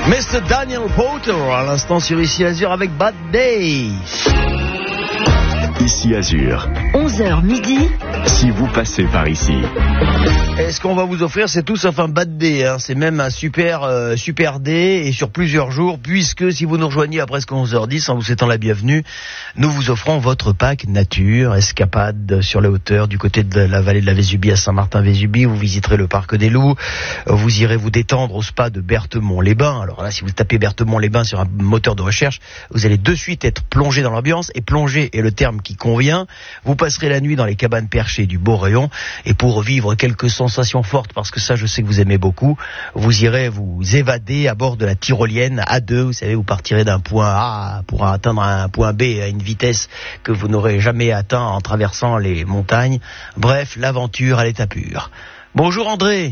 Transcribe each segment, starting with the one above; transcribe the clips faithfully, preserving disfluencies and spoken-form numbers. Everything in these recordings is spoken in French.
mister Daniel Porter, à l'instant sur Ici Azur avec Bad Day. Ici Azur. onze heures midi. Si vous passez par ici. Et ce qu'on va vous offrir, c'est tout sauf un bad day, hein. C'est même un super euh, super day et sur plusieurs jours, puisque si vous nous rejoignez à presque onze heures dix, en vous souhaitant la bienvenue, nous vous offrons votre pack nature, escapade sur les hauteurs du côté de la vallée de la Vésubie à Saint-Martin-Vésubie. Vous visiterez le parc des Loups, vous irez vous détendre au spa de Berthemont-les-Bains. Alors là, si vous tapez Berthemont-les-Bains sur un moteur de recherche, vous allez de suite être plongé dans l'ambiance, et plongé est le terme qui convient. Vous passerez la nuit dans les cabanes perchées du Beau-Rayon, et pour vivre quelques sensations fortes, parce que ça je sais que vous aimez beaucoup, vous irez vous évader à bord de la tyrolienne à deux. Vous savez, vous partirez d'un point A pour atteindre un point B à une vitesse que vous n'aurez jamais atteint en traversant les montagnes. Bref, l'aventure à l'état pur. Bonjour André.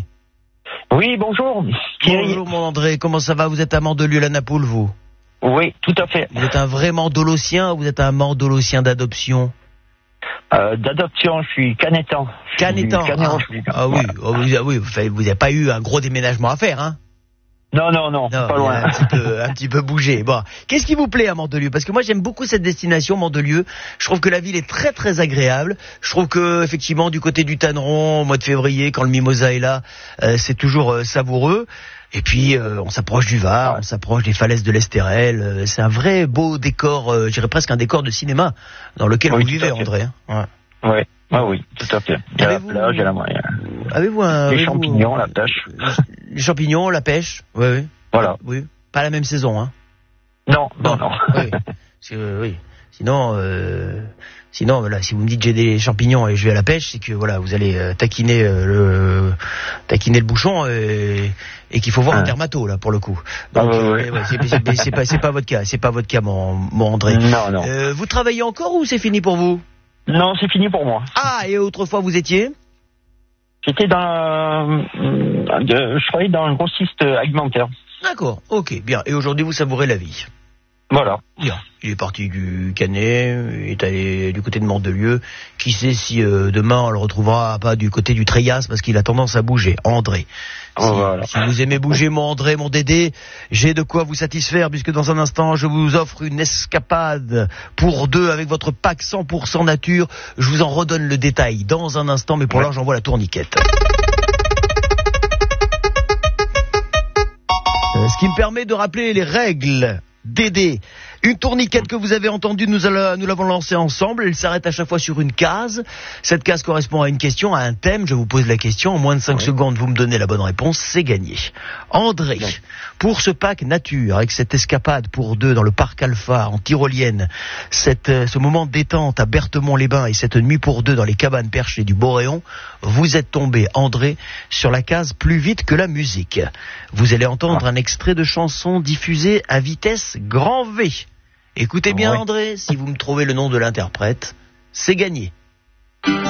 Oui, bonjour. Bonjour mon André, comment ça va? Vous êtes un Mandelieu la Napoule, vous? Oui, tout à fait. Vous êtes un vrai Mandolocien ou vous êtes un Mandolocien d'adoption? Euh, d'adoption, je suis canétan. Canétan. Ah, ah oui, oh, vous, oui, vous n'avez pas eu un gros déménagement à faire, hein? Non, non, non, non pas loin. Un petit peu, un petit peu bougé. Bon, qu'est-ce qui vous plaît à Mandelieu? Parce que moi j'aime beaucoup cette destination, Mandelieu. Je trouve que la ville est très très agréable. Je trouve que effectivement du côté du Tanneron, au mois de février, quand le mimosa est là, euh, c'est toujours euh, savoureux. Et puis euh, on s'approche du Var, ouais. On s'approche des falaises de l'Estérel. Euh, c'est un vrai beau décor, euh, je dirais presque un décor de cinéma dans lequel oui, vous vivez, André. Hein. Ouais. Ouais. Ah oui, tout à fait. Il y a la plage, il y a la moyenne. Avez-vous un... Les champignons, la pêche. Les champignons, la pêche, oui, oui. Voilà. Oui, pas la même saison, hein. Non, non, non. Oui, parce que, oui. Sinon, euh, sinon, voilà, si vous me dites j'ai des champignons et je vais à la pêche, c'est que voilà, vous allez euh, taquiner euh, le taquiner le bouchon et, et qu'il faut voir ah. un dermato là pour le coup. Donc, ah, ouais, ouais. Euh, ouais, c'est, c'est, c'est pas c'est pas votre cas, c'est pas votre cas, mon, mon André. Non, non. Euh, vous travaillez encore ou c'est fini pour vous? Non, c'est fini pour moi. Ah, et autrefois vous étiez? J'étais dans, de, je travaillais dans un grossiste alimentaire. D'accord, ok, bien. Et aujourd'hui vous savourez la vie. Voilà. Bien. Il est parti du Canet, il est allé du côté de Mandelieu. Qui sait si euh, demain on le retrouvera pas du côté du Tréas parce qu'il a tendance à bouger. André. Oh, si, voilà. si vous aimez bouger, mon André, mon Dédé, j'ai de quoi vous satisfaire puisque dans un instant je vous offre une escapade pour deux avec votre pack cent pour cent nature. Je vous en redonne le détail dans un instant, mais pour ouais. l'heure j'envoie la tourniquette. Euh, ce qui me permet de rappeler les règles. Dédé, une tourniquette que vous avez entendue, nous, allons, nous l'avons lancée ensemble. Elle s'arrête à chaque fois sur une case. Cette case correspond à une question, à un thème. Je vous pose la question. En moins de cinq ouais. secondes, vous me donnez la bonne réponse. C'est gagné. André, ouais. pour ce pack nature, avec cette escapade pour deux dans le parc Alpha, en tyrolienne, cette, euh, ce moment de détente à Berthemont-les-Bains et cette nuit pour deux dans les cabanes perchées du Beau-Rayon, vous êtes tombé, André, sur la case plus vite que la musique. Vous allez entendre ah. un extrait de chanson diffusé à vitesse grand V. Écoutez bien, ouais. André, si vous me trouvez le nom de l'interprète, c'est gagné.